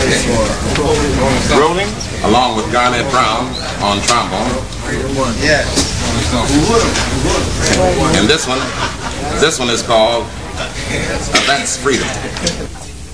Rolling. Along with Garnett Brown on trombone. And this one is called That's Freedom.